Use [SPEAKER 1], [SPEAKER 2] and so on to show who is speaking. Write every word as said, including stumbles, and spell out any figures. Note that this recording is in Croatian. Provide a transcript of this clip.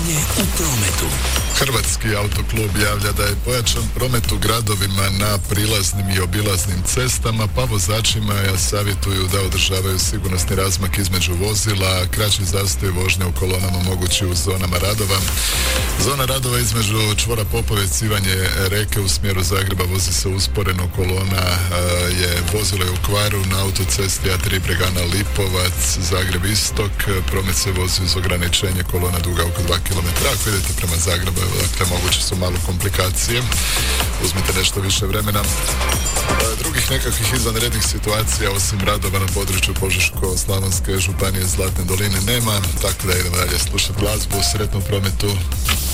[SPEAKER 1] Stanje u prometu.
[SPEAKER 2] Hrvatski autoklub javlja da je pojačan promet u gradovima na prilaznim i obilaznim cestama, pa vozačima savjetuju da održavaju sigurnosni razmak između vozila, kraći zastoj vožnje u kolonama mogući u zonama radova. Zona radova između čvora Popovec Ivanje Reke u smjeru Zagreba vozi se usporeno, kolona je vozilo je u kvaru na autocesti A tri Bregana Lipovac, Zagreb Istok, promet se vozi uz ograničenje, kolona duga oko dva kilometra. Ako idete prema Zagrebu, dakle, moguće su malo komplikacije. Uzmite nešto više vremena. Drugih nekakvih izvanrednih situacija osim radova na području Požeško-slavonske županije Zlatne doline nema, tako da idemo dalje slušati glazbu. Sretno u prometu.